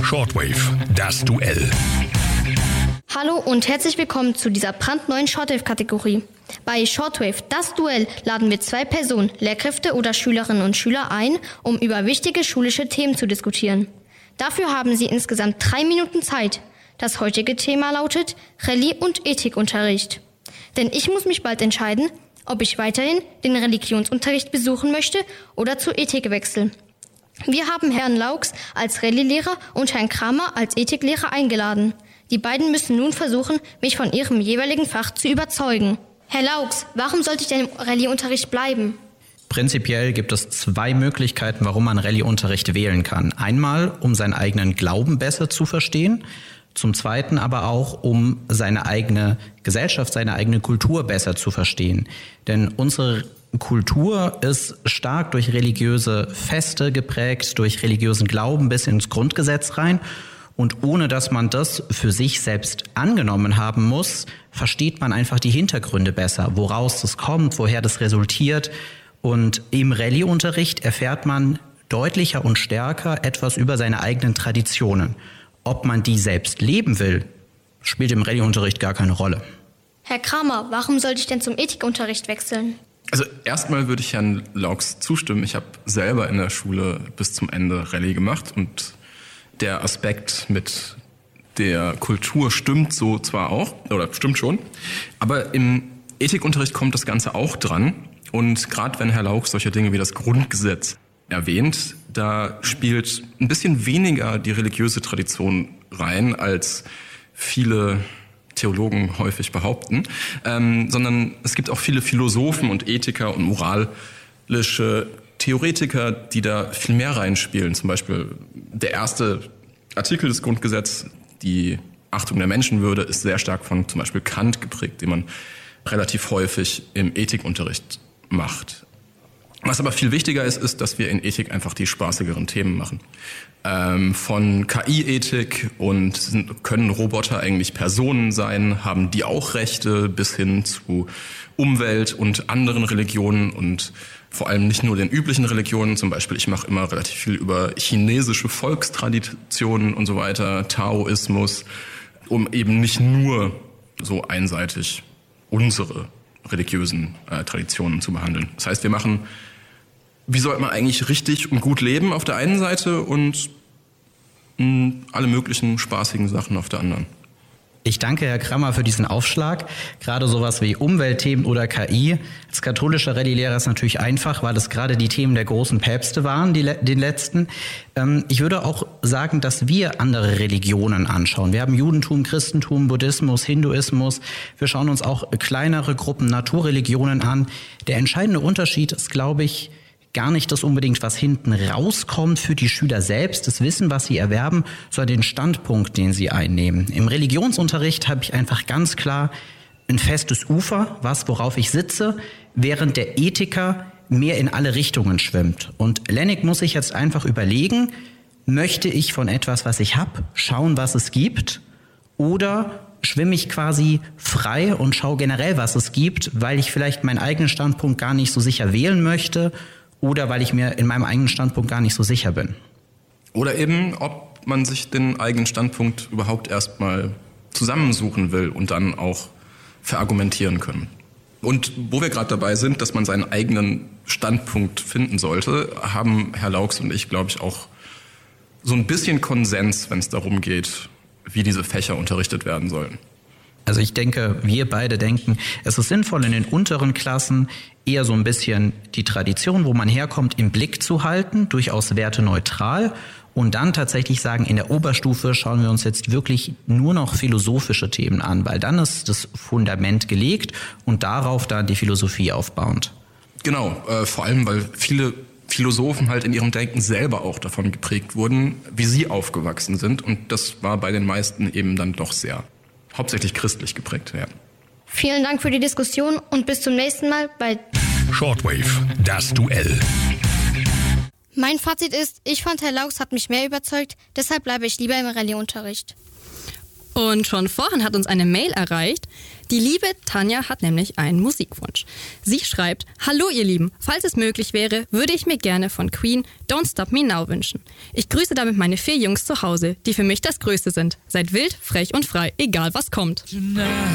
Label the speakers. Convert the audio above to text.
Speaker 1: Shortwave, das Duell.
Speaker 2: Hallo und herzlich willkommen zu dieser brandneuen Shortwave-Kategorie. Bei Shortwave, das Duell, laden wir 2 Personen, Lehrkräfte oder Schülerinnen und Schüler ein, um über wichtige schulische Themen zu diskutieren. Dafür haben sie insgesamt 3 Minuten Zeit. Das heutige Thema lautet Rallye- und Ethikunterricht. Denn ich muss mich bald entscheiden, ob ich weiterhin den Religionsunterricht besuchen möchte oder zur Ethik wechsle. Wir haben Herrn Laux als Rallye-Lehrer und Herrn Kramer als Ethiklehrer eingeladen. Die beiden müssen nun versuchen, mich von ihrem jeweiligen Fach zu überzeugen. Herr Laux, warum sollte ich denn im Rallye-Unterricht bleiben?
Speaker 3: Prinzipiell gibt es 2 Möglichkeiten, warum man Rallye-Unterricht wählen kann. Einmal, um seinen eigenen Glauben besser zu verstehen. Zum Zweiten aber auch, um seine eigene Gesellschaft, seine eigene Kultur besser zu verstehen. Denn unsere Kultur ist stark durch religiöse Feste geprägt, durch religiösen Glauben bis ins Grundgesetz rein. Und ohne dass man das für sich selbst angenommen haben muss, versteht man einfach die Hintergründe besser, woraus das kommt, woher das resultiert. Und im Rallye-Unterricht erfährt man deutlicher und stärker etwas über seine eigenen Traditionen. Ob man die selbst leben will, spielt im Rallye-Unterricht gar keine Rolle.
Speaker 2: Herr Kramer, warum sollte ich denn zum Ethikunterricht wechseln?
Speaker 4: Also erstmal würde ich Herrn Laux zustimmen. Ich habe selber in der Schule bis zum Ende Rallye gemacht und der Aspekt mit der Kultur stimmt so zwar auch, oder stimmt schon, aber im Ethikunterricht kommt das Ganze auch dran. Und gerade wenn Herr Laux solche Dinge wie das Grundgesetz erwähnt, da spielt ein bisschen weniger die religiöse Tradition rein, als viele Theologen häufig behaupten, sondern es gibt auch viele Philosophen und Ethiker und moralische Theoretiker, die da viel mehr reinspielen. Zum Beispiel der erste Artikel des Grundgesetzes, die Achtung der Menschenwürde, ist sehr stark von zum Beispiel Kant geprägt, den man relativ häufig im Ethikunterricht macht. Was aber viel wichtiger ist, dass wir in Ethik einfach die spaßigeren Themen machen. Von KI-Ethik und können Roboter eigentlich Personen sein, haben die auch Rechte, bis hin zu Umwelt und anderen Religionen und vor allem nicht nur den üblichen Religionen. Zum Beispiel, ich mache immer relativ viel über chinesische Volkstraditionen und so weiter, Taoismus, um eben nicht nur so einseitig unsere religiösen Traditionen zu behandeln. Das heißt, wir machen, wie sollte man eigentlich richtig und gut leben auf der einen Seite und alle möglichen spaßigen Sachen auf der anderen.
Speaker 3: Ich danke Herr Kramer für diesen Aufschlag. Gerade sowas wie Umweltthemen oder KI. Als katholischer Rallye-Lehrer ist natürlich einfach, weil es gerade die Themen der großen Päpste waren, den letzten. Ich würde auch sagen, dass wir andere Religionen anschauen. Wir haben Judentum, Christentum, Buddhismus, Hinduismus. Wir schauen uns auch kleinere Gruppen, Naturreligionen an. Der entscheidende Unterschied ist, glaube ich, gar nicht das unbedingt, was hinten rauskommt für die Schüler selbst, das Wissen, was sie erwerben, sondern den Standpunkt, den sie einnehmen. Im Religionsunterricht habe ich einfach ganz klar ein festes Ufer, worauf ich sitze, während der Ethiker mehr in alle Richtungen schwimmt. Und Lennig muss sich jetzt einfach überlegen, möchte ich von etwas, was ich habe, schauen, was es gibt, oder schwimme ich quasi frei und schaue generell, was es gibt, weil ich vielleicht meinen eigenen Standpunkt gar nicht so sicher wählen möchte, oder weil ich mir in meinem eigenen Standpunkt gar nicht so sicher bin.
Speaker 4: Oder eben, ob man sich den eigenen Standpunkt überhaupt erstmal zusammensuchen will und dann auch verargumentieren können. Und wo wir gerade dabei sind, dass man seinen eigenen Standpunkt finden sollte, haben Herr Laux und ich, glaube ich, auch so ein bisschen Konsens, wenn es darum geht, wie diese Fächer unterrichtet werden sollen.
Speaker 3: Also ich denke, wir beide denken, es ist sinnvoll, in den unteren Klassen eher so ein bisschen die Tradition, wo man herkommt, im Blick zu halten, durchaus werteneutral, und dann tatsächlich sagen, in der Oberstufe schauen wir uns jetzt wirklich nur noch philosophische Themen an, weil dann ist das Fundament gelegt und darauf dann die Philosophie aufbauend.
Speaker 4: Genau, vor allem, weil viele Philosophen halt in ihrem Denken selber auch davon geprägt wurden, wie sie aufgewachsen sind, und das war bei den meisten eben dann doch sehr hauptsächlich christlich geprägt, ja.
Speaker 2: Vielen Dank für die Diskussion und bis zum nächsten Mal bei
Speaker 1: Shortwave, das Duell.
Speaker 2: Mein Fazit ist, ich fand, Herr Laux hat mich mehr überzeugt, deshalb bleibe ich lieber im Rallye-Unterricht.
Speaker 5: Und schon vorhin hat uns eine Mail erreicht. Die liebe Tanja hat nämlich einen Musikwunsch. Sie schreibt: Hallo ihr Lieben, falls es möglich wäre, würde ich mir gerne von Queen Don't Stop Me Now wünschen. Ich grüße damit meine 4 Jungs zu Hause, die für mich das Größte sind. Seid wild, frech und frei, egal was kommt.
Speaker 6: Tonight.